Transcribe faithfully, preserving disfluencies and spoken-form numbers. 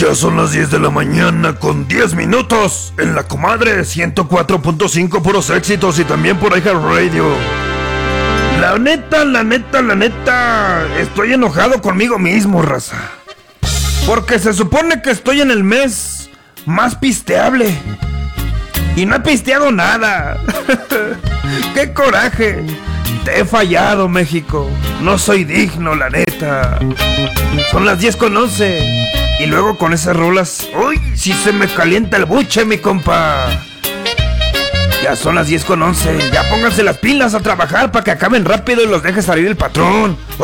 Ya son las diez de la mañana con diez minutos en La Comadre ciento cuatro punto cinco, puros éxitos, y también por iHeartRadio. La neta, la neta, la neta, estoy enojado conmigo mismo, raza. Porque se supone que estoy en el mes más pisteable y no he pisteado nada. ¡Qué coraje! Te he fallado, México. No soy digno, la neta. Son las diez con once. Y luego con esas rolas, ¡uy! Si se me calienta el buche, mi compa. Ya son las diez con once. Ya pónganse las pilas a trabajar para que acaben rápido y los deje salir el patrón.